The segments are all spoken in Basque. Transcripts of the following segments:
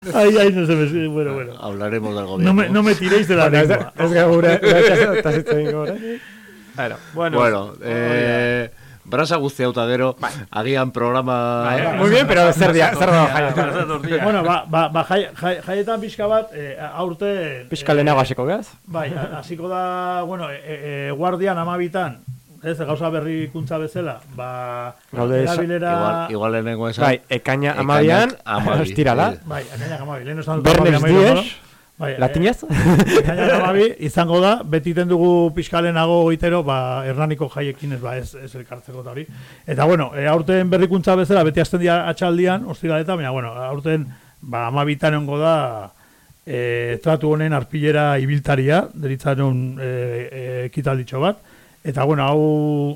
Ay, no se me... Bueno. Hablaremos del gobierno. No me tiréis de la lengua. Ez gure, eta zitzen gure. Bueno, brasa guzti hauta gero, agian programa... Muy bien, pero zer dago jaietan. Bueno, jaietan pixka bat, aurte... Pixka lehenago hasiko gaz? Bai, hasiko da, bueno, guardian 12 ez, gauza berrikuntza bezala, erabilera... Igual lehenengo esan... Bai, ekaina 12an, ostirala. Bai, ekaina 12, lehen esan... Bernes 10, latinez? Ekaina 12, izango da, betiten dugu pixkalenago goitero, Hernaniko jaiekin ez elkartzeko eta hori. Eta, bueno, aurten berrikuntza bezala, beti hasten dira atxaldian, ostiraleta, baina, bueno, aurten, 12 ongo da, tratu honen arpilera ibiltaria, deritzaren ekitalditxo bat. Eta, bueno, hau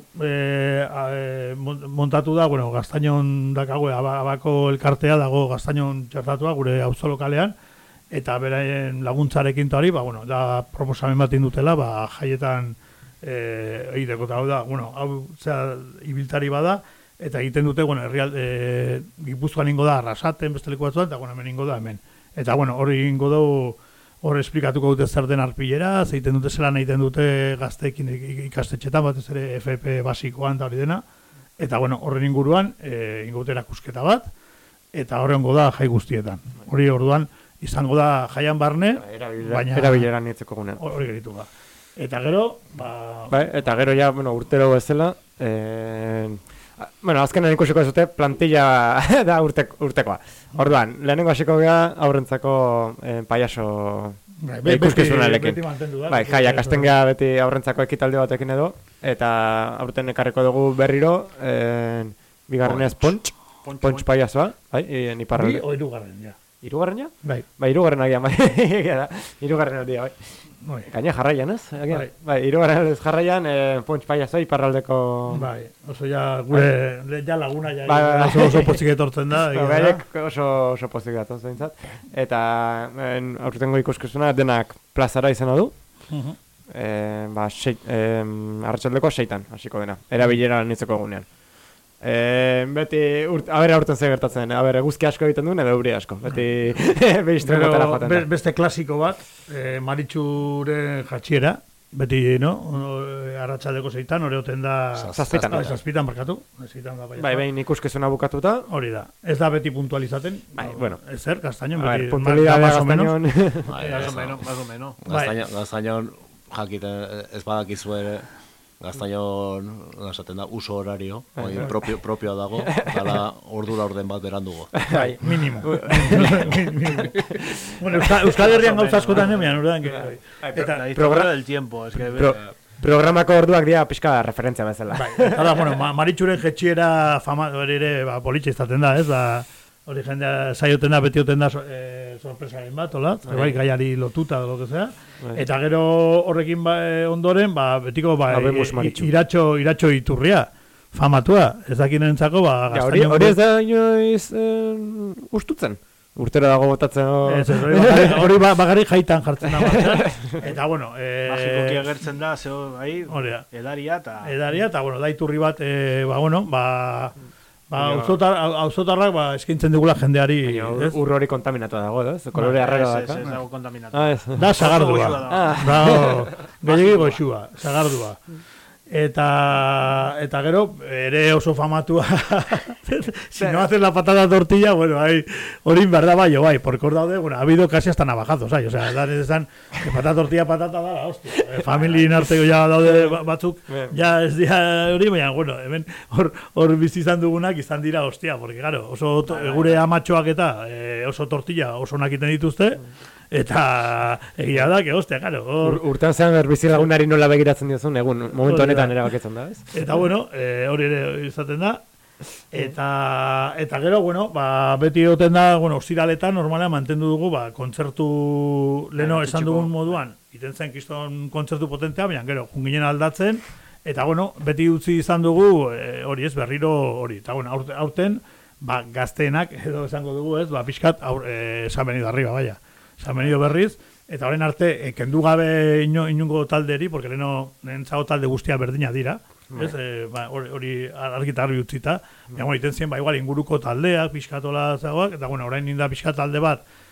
montatu da, bueno, Gaztainon dakago, abako elkartea dago Gaztainon txertatua, gure auzo lokalean, eta beraien laguntzarekin hori, bueno, da proposamen bat indutela, jaietan egiteko, eta hau da, bueno, hau ibiltari bada, eta egiten dute, bueno, Gipuzkoan ingo da, Arrasaten, beste leku batzuan, eta, bueno, hemen ingo da, hemen. Eta, bueno, hori ingo dugu, hor esplikatuko dute zer den arpilera, zeiten dute zelan egiten dute gazteekin ikastetxetan, batez ere FP basikoan eta hori dena. Eta, bueno, horren inguruan, ingo dute erakusketa bat, eta horrengo da jai guztietan. Hori orduan, izango da jaian barne, baina... Erabileran nietzeko gunean. Hori geritu da. Eta gero, eta gero ja, bueno, urtero bezala, bueno, azkenan ikusiko ez dute, plantilla da urtekoa. Orduan, lehenengo hasiko gara aurrentzako paiaso ikuskizunarekin. Bai, jaiak hasten gara beti aurrentzako ekitalde batekin edo, eta aurten ekarriko dugu berriro, bigarrenez Pontx paiasoa, bai, iparralde. Bi o irugarren, ja. Irugarren ja? Bai. Bai, irugarren agian, bai. Irugarren aldia, bai. Gaina jarraian, ez? Bai, irugarren ez jarraian, Pontx paiasoa iparraldeko... Bai, oso ja, gure, ja laguna, ja, oso pozik etortzen da. Gaiek oso pozik etortzen zintzat. Eta, aurtengo ikuskizuna, denak plazara izena du. Arratxaldeko 6 hasiko dena. Erabilera nitzeko egunean. Beti, aurten ze gertatzen, eguzki asko egiten duen edo euri asko, beti behiztren gotara joaten da. Beste klasiko bat, Maritxuren jatxiera, beti, no? Arratxaldeko 6, hori oten da... Zazpitan markatu. Bai, behin ikuskizuna bukatuta. Hori da, ez da beti puntualizaten. Bai, bueno. Ezer, Gaztainon, beti... Puntualidad Gaztainon. Más o menos. Gaztainon, jakiten ez badakizue ere. Gaztainon, esaten da, uso horario, propioa dago, dala ordura orden bat berandugo. Bai, minimo. Bueno, Euskal Herrian gauza askotan nemean, urdean. La historia del tiempo, es que... Programako orduak dira pixka referentzia bezala. Hala, bueno, Maritxuren jetxiera fama, ere, politxe izaten da, ez, hori jendea saioten da, beti oten da sorpresaren bat, hola, bai, gaiari lotuta, lo que sea. Eta gero horrekin ondoren, betiko, iratxo iturria, famatua, ez dakinentzako, Gaztainon... Hori ez da inoiz ustutzen? Urtero dago botatzen... Hori bagarrik jaitan jartzen da martxan. Eta, bueno... Magikoki agertzen da, zeo, edaria eta, bueno, da iturri bat, auzotarrak eskaintzen dugula jendeari. Ur hori kontaminatua dago, ez? Kolore arrero da. Ez dago kontaminatua. Da sagardua. Gehiagi goxua, sagardua. Eta gero, ere oso famatua. Si no haces la patata tortilla, bueno, hori verdad bai, porque hor daude, bueno, ha habido casi hasta navajazos, o sea, están patata tortilla, patata da la hostia. Familien arteko ja daude batzuk, ja ez dira hori, baina, bueno, hemen hor bizizan dugunak izan dira hostia, porque, claro, oso gure amatxoak eta oso tortilla oso nakiten dituzte, eta egia da, que hostia, claro. Urtean zean berbizi lagunari nola begiratzen diozun, egun, momentu honetan erabaketzen da, ez? Eta, bueno, hori ere izaten da. Eta gero, bueno, beti oten da, bueno, ostiraletan normalean mantendu dugu, kontzertu leno esan dugun moduan, iten zen kiston kontzertu potentea, baina gero, junginen aldatzen, eta, bueno, beti utzi izan dugu, hori ez, berriro hori, eta, bueno, aurten, gazteenak, edo esango dugu, ez, pixkat, San Benito arriba, baina, San Benito berriz, eta horren arte, kendu gabe inungo talderi, porque lehen zago talde guztia berdina dira, hori argita argi utzita, iten zien, igual inguruko taldeak, pixkatola zagoak, eta, bueno, orain ninda pixkat talde bat,